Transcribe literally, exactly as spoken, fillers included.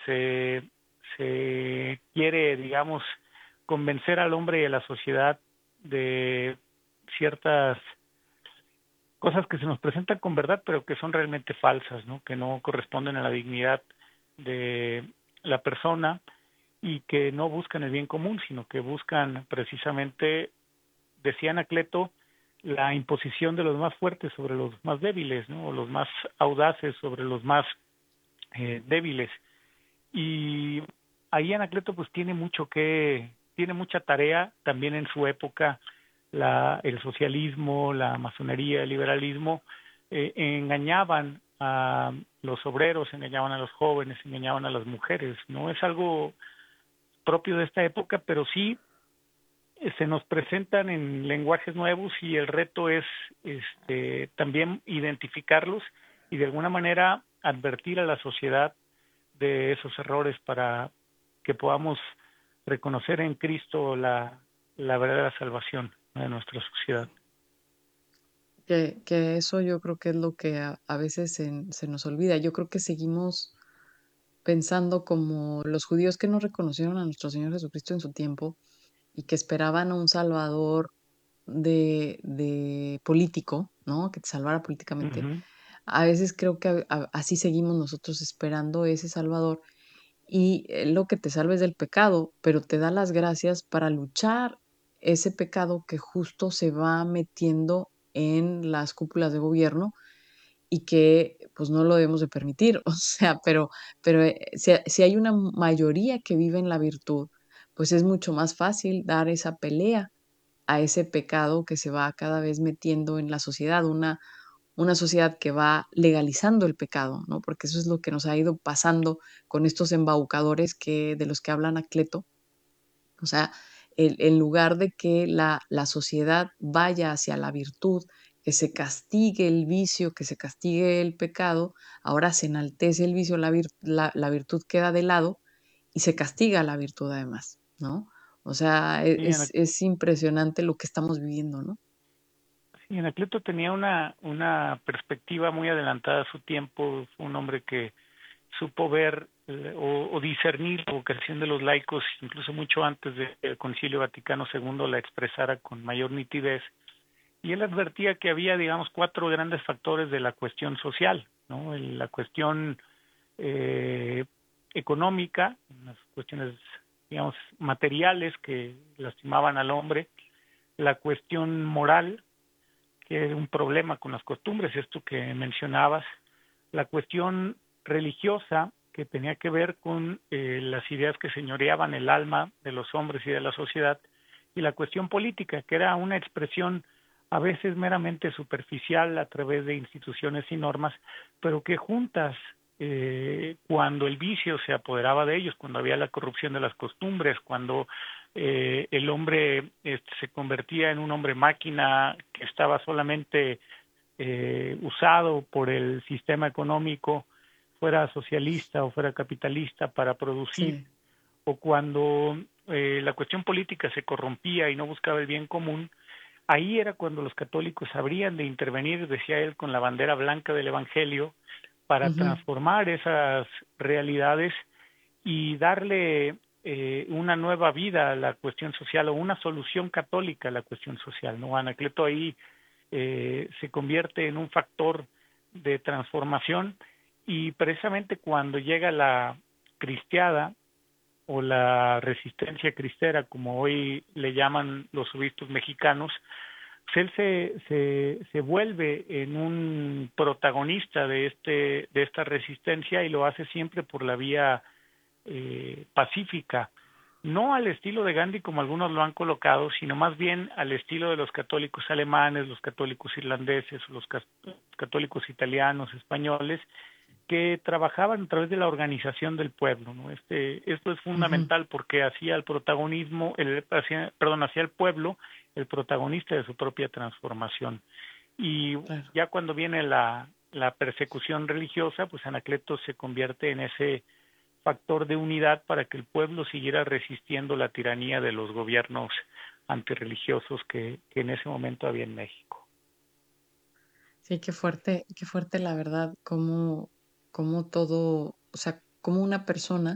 se, se quiere, digamos, convencer al hombre y a la sociedad de ciertas cosas que se nos presentan con verdad, pero que son realmente falsas, ¿no? Que no corresponden a la dignidad de la persona y que no buscan el bien común, sino que buscan precisamente, decía Anacleto, la imposición de los más fuertes sobre los más débiles, ¿no? O los más audaces sobre los más eh, débiles. Y ahí Anacleto pues tiene mucho que, tiene mucha tarea también en su época. La, el socialismo, la masonería, el liberalismo eh, engañaban a los obreros, engañaban a los jóvenes, engañaban a las mujeres. No es algo propio de esta época, pero sí eh, se nos presentan en lenguajes nuevos y el reto es este, también identificarlos y de alguna manera advertir a la sociedad de esos errores para que podamos reconocer en Cristo la, la verdadera salvación de nuestra sociedad. Que, que eso yo creo que es lo que a, a veces se, se nos olvida. Yo creo que seguimos pensando como los judíos que no reconocieron a nuestro Señor Jesucristo en su tiempo y que esperaban a un salvador de, de político, ¿no? Que te salvara políticamente. Uh-huh. A veces creo que a- a- así seguimos nosotros esperando ese salvador y eh, lo que te salva es del pecado, pero te da las gracias para luchar ese pecado que justo se va metiendo en las cúpulas de gobierno y que pues no lo debemos de permitir, o sea, pero, pero eh, si, si hay una mayoría que vive en la virtud, pues es mucho más fácil dar esa pelea a ese pecado que se va cada vez metiendo en la sociedad, una, una sociedad que va legalizando el pecado, ¿no? Porque eso es lo que nos ha ido pasando con estos embaucadores que, de los que habla Anacleto. O sea, el, en lugar de que la, la sociedad vaya hacia la virtud, que se castigue el vicio, que se castigue el pecado, ahora se enaltece el vicio, la, vir- la, la virtud queda de lado y se castiga la virtud además, ¿no? O sea, e- Sí, es, Ana- es impresionante lo que estamos viviendo, ¿no? sí, Anacleto tenía una, una perspectiva muy adelantada a su tiempo, fue un hombre que supo ver eh, o, o discernir la vocación de los laicos, incluso mucho antes del Concilio Vaticano segundo la expresara con mayor nitidez. Y él advertía que había, digamos, cuatro grandes factores de la cuestión social, ¿no? El- La cuestión eh, económica, las cuestiones, digamos, materiales que lastimaban al hombre, la cuestión moral, que es un problema con las costumbres, esto que mencionabas, la cuestión religiosa, que tenía que ver con eh, las ideas que señoreaban el alma de los hombres y de la sociedad, y la cuestión política, que era una expresión a veces meramente superficial a través de instituciones y normas, pero que juntas, eh, cuando el vicio se apoderaba de ellos, cuando había la corrupción de las costumbres, cuando eh, el hombre eh, se convertía en un hombre máquina que estaba solamente eh, usado por el sistema económico, fuera socialista o fuera capitalista para producir, Sí. o cuando eh, la cuestión política se corrompía y no buscaba el bien común, ahí era cuando los católicos habrían de intervenir, decía él, con la bandera blanca del Evangelio, para Ujú. transformar esas realidades y darle eh, una nueva vida a la cuestión social o una solución católica a la cuestión social, ¿no? Anacleto ahí eh, se convierte en un factor de transformación y precisamente cuando llega la cristiada o la resistencia cristera, como hoy le llaman los obispos mexicanos, pues él se, se, se vuelve en un protagonista de este de esta resistencia y lo hace siempre por la vía eh, pacífica, no al estilo de Gandhi como algunos lo han colocado, sino más bien al estilo de los católicos alemanes, los católicos irlandeses, los católicos italianos, españoles, que trabajaban a través de la organización del pueblo, ¿no? Este, esto es Ujú. fundamental porque hacía el protagonismo, el, hacía, perdón, hacía el pueblo el protagonista de su propia transformación. Y Claro. ya cuando viene la, la persecución religiosa, pues Anacleto se convierte en ese factor de unidad para que el pueblo siguiera resistiendo la tiranía de los gobiernos antirreligiosos que, que en ese momento había en México. Sí, qué fuerte, qué fuerte la verdad, cómo, cómo todo, o sea, cómo una persona